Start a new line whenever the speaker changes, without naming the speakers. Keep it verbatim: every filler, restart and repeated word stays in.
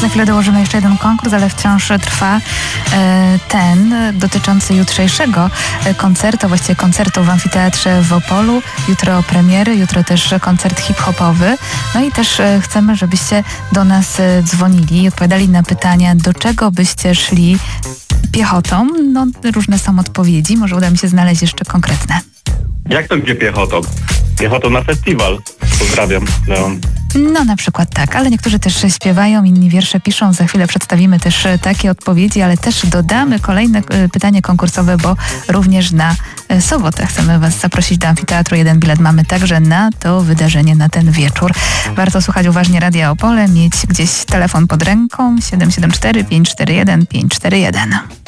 Za chwilę dołożymy jeszcze jeden konkurs, ale wciąż trwa ten dotyczący jutrzejszego koncertu, właściwie koncertu w Amfiteatrze w Opolu. Jutro premiery, jutro też koncert hip-hopowy. No i też chcemy, żebyście do nas dzwonili i odpowiadali na pytania, do czego byście szli piechotą. No, różne są odpowiedzi. Może uda mi się znaleźć jeszcze konkretne.
Jak to gdzie piechotą? Piechotą na festiwal. Pozdrawiam, Leon.
No na przykład tak, ale niektórzy też śpiewają, inni wiersze piszą. Za chwilę przedstawimy też takie odpowiedzi, ale też dodamy kolejne pytanie konkursowe, bo również na sobotę chcemy Was zaprosić do Amfiteatru. Jeden bilet mamy także na to wydarzenie, na ten wieczór. Warto słuchać uważnie Radia Opole, mieć gdzieś telefon pod ręką siedem siedem cztery, pięć cztery jeden, pięć cztery jeden.